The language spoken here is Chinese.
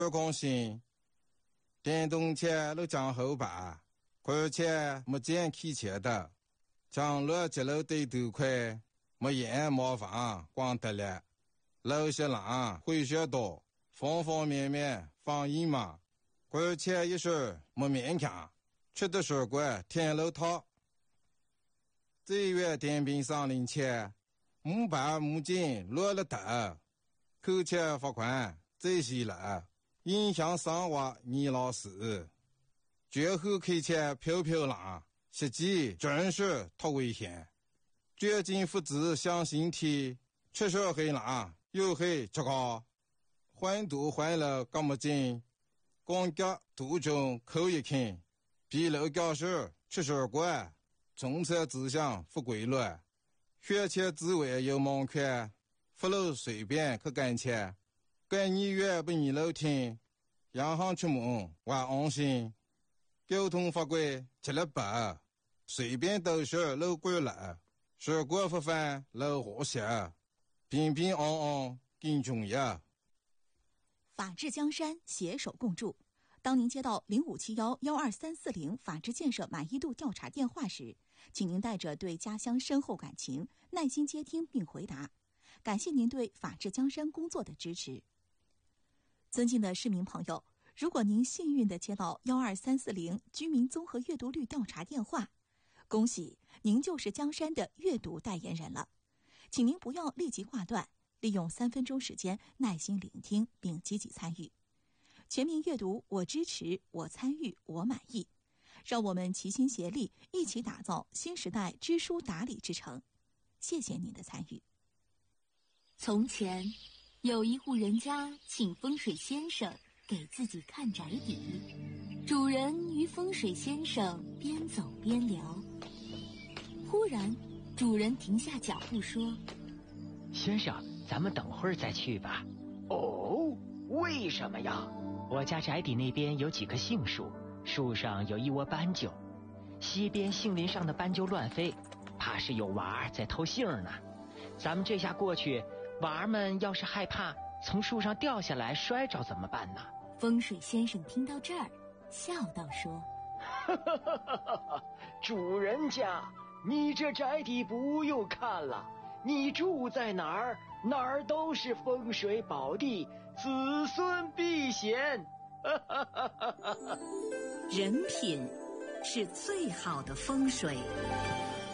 光线，电动车都将后排，而且没见开车的，将落节路对头快，没烟没房光得了，路些浪会学多，方方面面防疫嘛，而且也是没勉强，吃的水果天路套。这月电瓶上领前，木板木镜落了头，扣钱罚款这些了，影响生活你老师。最后开车飘飘浪，实际真是太危险。最近父子相形体，确实很浪，又很糟糕。换都换了这么近，光脚途中扣一看，比路教室吃水果。从车指向不规律，学前之外有门槛，不路随便去干切，干你越不你路听，洋行出门还安心。交通法规吃了白，随便都是路过了，水果不犯路和谐，平平安安更重要。 法治江山，携手共筑。当您接到0571-12340法治建设满意度调查电话时，请您带着对家乡深厚感情，耐心接听并回答。感谢您对法治江山工作的支持。尊敬的市民朋友，如果您幸运地接到12340居民综合阅读率调查电话，恭喜您就是江山的阅读代言人了。请您不要立即挂断，利用3分钟时间耐心聆听并积极参与。全民阅读，我支持，我参与，我满意。让我们齐心协力，一起打造新时代知书达理之城。谢谢您的参与。 从前，有一户人家请风水先生给自己看宅邸。主人与风水先生边走边聊，忽然，主人停下脚步说：“ 先生，咱们等会儿再去吧。” 哦，为什么呀？ 我家宅邸那边有几棵杏树，树上有一窝斑鸠，西边杏林上的斑鸠乱飞，怕是有娃儿在偷杏呢。咱们这下过去，娃儿们要是害怕从树上掉下来摔着怎么办呢？ 风水先生听到这儿，笑道说：“ 主人家，你这宅邸不用看了，你住在哪儿，哪儿都是风水宝地，子孙必贤。” 人品是最好的风水。